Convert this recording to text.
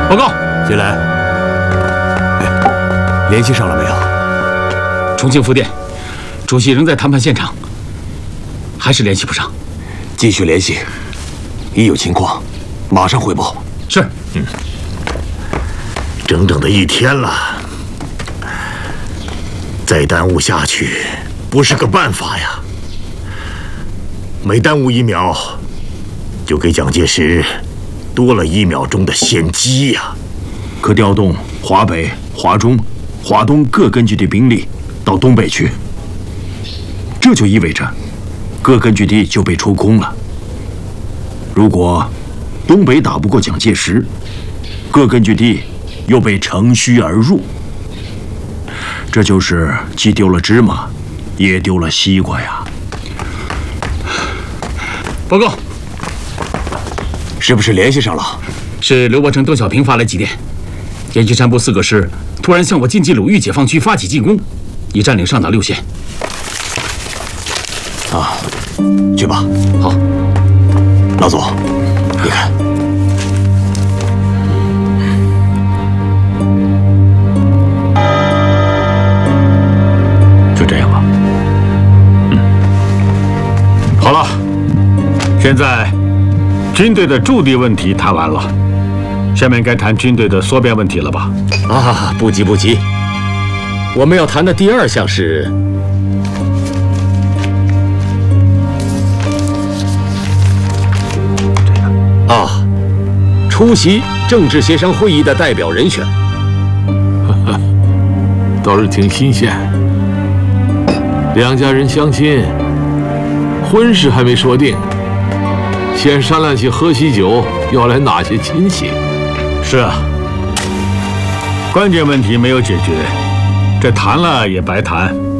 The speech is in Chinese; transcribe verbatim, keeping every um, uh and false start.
报告， 进来。哎，联系上了没有？ 重庆复电，主席仍在谈判现场，还是联系不上。 继续联系，一有情况马上汇报。 是。 嗯。整整的一天了，再耽误下去不是个办法呀。每耽误一秒，就给蒋介石多了一秒钟的先机呀。 可调动华北、华中、华东各根据地兵力到东北去，这就意味着各根据地就被抽空了。如果东北打不过蒋介石，各根据地又被乘虚而入，这就是既丢了芝麻，也丢了西瓜呀。 报告， 是不是联系上了？ 是刘伯承、邓小平发来急电，阎锡山部四个师突然向我晋冀鲁豫解放区发起进攻，已占领上党六县。 啊，去吧。 好， 老总，你看。 就这样吧。 嗯，好了，现在军队的驻地问题谈完了，下面该谈军队的缩编问题了吧？ 啊，不急不急，我们要谈的第二项是。啊，出席政治协商会议的代表人选， 倒是挺新鲜。两家人相亲，婚事还没说定，先商量起喝喜酒要来哪些亲戚。 是啊，关键问题没有解决，这谈了也白谈。